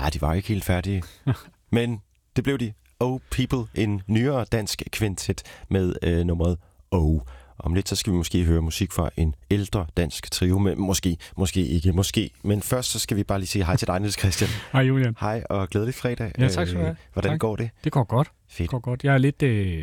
de var ikke helt færdige. Men det blev de. Oh People, en nyere dansk kvintet med nummeret Oh. Om lidt så skal vi måske høre musik fra en ældre dansk trio, men måske ikke. Men først så skal vi bare lige sige hej til dig, Niels Christian. Hej Julian. Hej og glædelig fredag. Ja, tak skal du have. Hvordan tak. går det? Det går godt. Fedt. Det går godt. Jeg er lidt,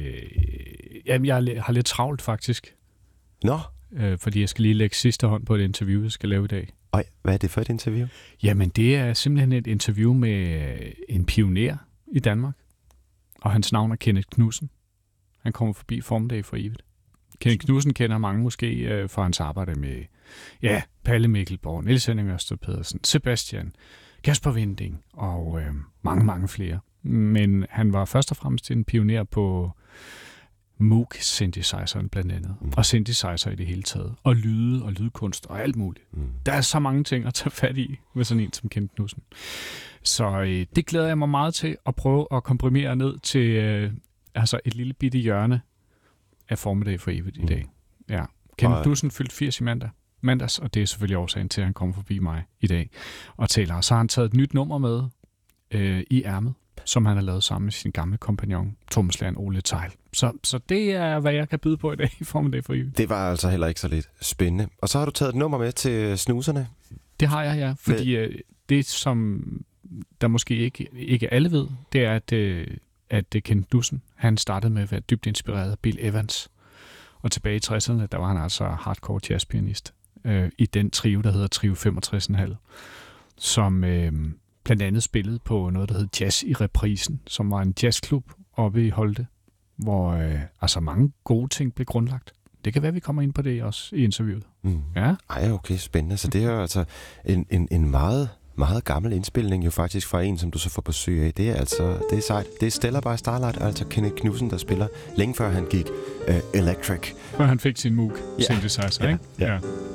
jeg har lidt travlt faktisk. Nå? Fordi jeg skal lige lægge sidste hånd på et interview, jeg skal lave i dag. Og hvad er det for et interview? Jamen, det er simpelthen et interview med en pioner i Danmark. Og hans navn er Kenneth Knudsen. Han kommer forbi Formiddag for evigt. Kenneth Knudsen kender mange måske fra hans arbejde med Palle Mikkelborg, Niels Henning Ørsted Pedersen, Sebastian, Kasper Winding og mange flere. Men han var først og fremmest en pioner på Moog-synthesizeren blandt andet, og synthesizer i det hele taget, og lyde og lydkunst og alt muligt. Der er så mange ting at tage fat i med sådan en som Kenneth Knudsen. Så det glæder jeg mig meget til at prøve at komprimere ned til et lille bitte hjørne af Formiddag for evigt i dag. Ja. Kenneth Knudsen fyldte 80 i mandags, og det er selvfølgelig årsagen til, at han kommer forbi mig i dag og taler. Så har han taget et nyt nummer med i ærmet, som han har lavet sammen med sin gamle kompagnon, Thomas Lern Ole Theil. Så det er, hvad jeg kan byde på i dag i Formiddag for evigt. Det var altså heller ikke så lidt spændende. Og så har du taget et nummer med til snuserne. Det har jeg, ja. Fordi det, som der måske ikke alle ved, det er, at Kenneth Knudsen, han startede med at være dybt inspireret af Bill Evans. Og tilbage i 60'erne, der var han altså hardcore jazzpianist i den trio, der hedder Trio 65,5, som blandt andet spillede på noget, der hed Jazz i Reprisen, som var en jazzklub oppe i Holte, hvor mange gode ting blev grundlagt. Det kan være, vi kommer ind på det også i interviewet. Ja? Ej, okay, spændende. Så det er altså en meget, meget gammel indspilning jo faktisk fra en, som du så får besøg af. Det er sejt. Det er Stellar by Starlight, altså Kenneth Knudsen, der spiller længe før han gik electric. Før han fik sin Moog synthesizer, ikke? Ja.